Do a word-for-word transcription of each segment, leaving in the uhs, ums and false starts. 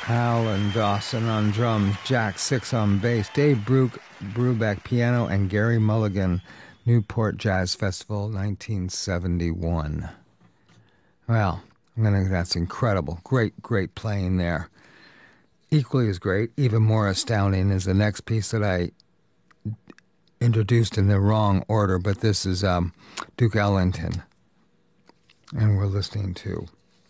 Alan Dawson on drums, Jack Six on bass, Dave Bruck, Brubeck piano, and Gary Mulligan, Newport Jazz Festival, nineteen seventy-one. Well, I'm gonna, that's incredible. Great, great playing there. Equally as great, even more astounding, is the next piece that I introduced in the wrong order, but this is um, Duke Ellington. And we're listening to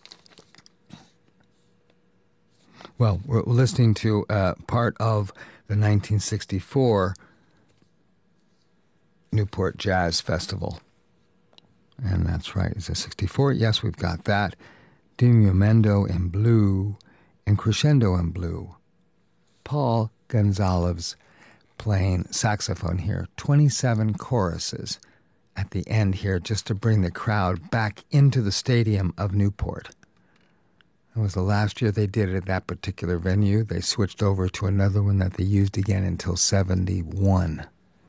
Well, we're listening to uh, part of the nineteen sixty-four Newport Jazz Festival. And that's right, is it sixty-four? Yes, we've got that. Diminuendo in blue and Crescendo in blue. Paul Gonsalves playing saxophone here. twenty-seven choruses at the end here just to bring the crowd back into the stadium of Newport. It was the last year they did it at that particular venue. They switched over to another one that they used again until seventy-one.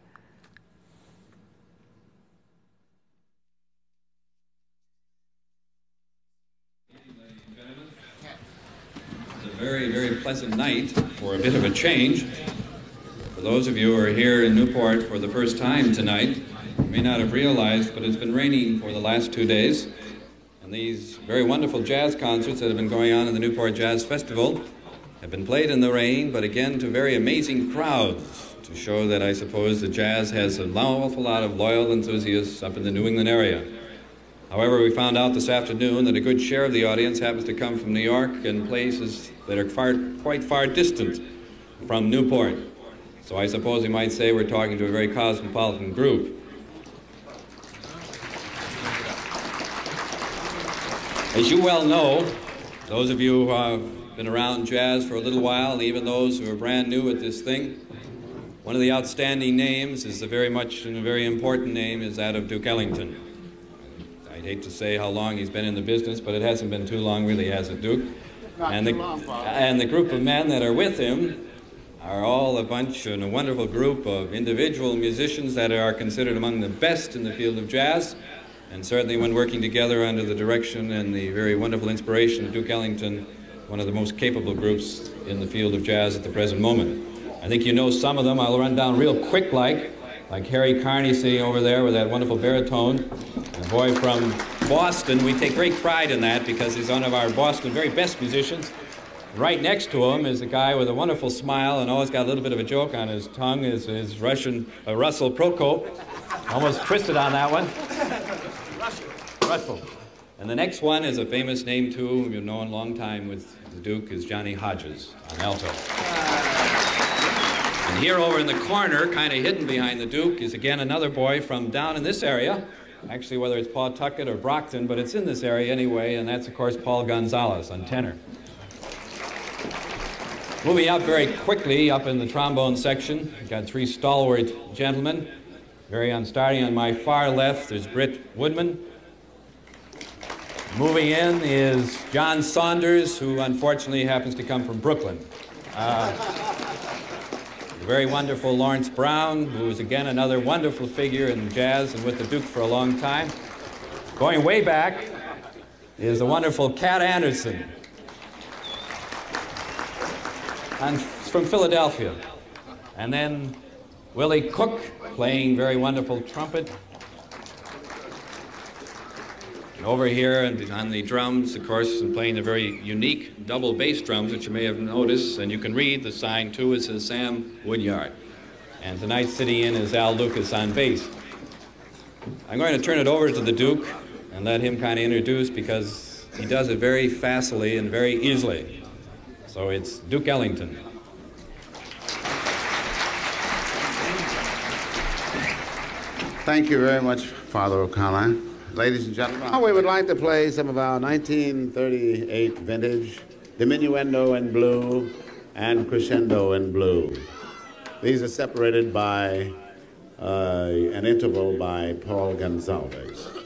It's a very, very pleasant night for a bit of a change. For those of you who are here in Newport for the first time tonight, you may not have realized, but it's been raining for the last two days. And these very wonderful jazz concerts that have been going on in the Newport Jazz Festival have been played in the rain, but again to very amazing crowds, to show that I suppose the jazz has an awful lot of loyal enthusiasts up in the New England area. However, we found out this afternoon that a good share of the audience happens to come from New York and places that are far, quite far distant from Newport. So I suppose we might say we're talking to a very cosmopolitan group. As you well know, those of you who have been around jazz for a little while, and even those who are brand new at this thing, one of the outstanding names is a very much and a very important name is that of Duke Ellington. I'd hate to say how long he's been in the business, but it hasn't been too long really, has it, Duke? Not and too the, long, Father. And the group of men that are with him are all a bunch and a wonderful group of individual musicians that are considered among the best in the field of jazz. And certainly when working together under the direction and the very wonderful inspiration of Duke Ellington, one of the most capable groups in the field of jazz at the present moment. I think you know some of them. I'll run down real quick like, like Harry Carney sitting over there with that wonderful baritone. A boy from Boston. We take great pride in that because he's one of our Boston very best musicians. Right next to him is a guy with a wonderful smile and always got a little bit of a joke on his tongue, is, is Russian uh, Russell Prokop. Almost twisted on that one. Russell. And the next one is a famous name too, you've known a long time with the Duke, is Johnny Hodges on alto. And here over in the corner, kind of hidden behind the Duke, is again another boy from down in this area. Actually, whether it's Pawtucket or Brockton, but it's in this area anyway, and that's of course Paul Gonsalves on tenor. Moving up very quickly, up in the trombone section, we've got three stalwart gentlemen. Very on starting on my far left, there's Britt Woodman. Moving in is John Saunders, who unfortunately happens to come from Brooklyn. Uh, the very wonderful Lawrence Brown, who is again another wonderful figure in jazz and with the Duke for a long time. Going way back is the wonderful Cat Anderson, and from Philadelphia. And then Willie Cook, playing very wonderful trumpet. And over here and on the drums, of course, and playing the very unique double bass drums, which you may have noticed, and you can read the sign too, it says Sam Woodyard. And tonight sitting in is Al Lucas on bass. I'm going to turn it over to the Duke and let him kind of introduce, because he does it very facilely and very easily. So it's Duke Ellington. Thank you very much, Father O'Connor. Ladies and gentlemen, we would like to play some of our nineteen thirty-eight vintage Diminuendo in blue and Crescendo in blue. These are separated by uh, an interval by Paul Gonsalves.